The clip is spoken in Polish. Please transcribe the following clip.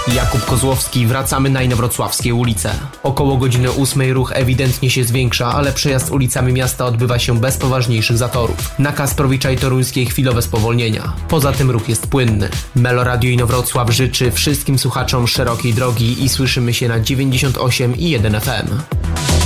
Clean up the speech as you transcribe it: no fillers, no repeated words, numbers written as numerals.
Jakub Kozłowski, wracamy na inowrocławskie ulice. Około godziny 8 ruch ewidentnie się zwiększa, ale przejazd ulicami miasta odbywa się bez poważniejszych zatorów. Na Kasprowicza i Toruńskiej chwilowe spowolnienia. Poza tym ruch jest płynny. Meloradio Inowrocław życzy wszystkim słuchaczom szerokiej drogi i słyszymy się na 98,1 FM.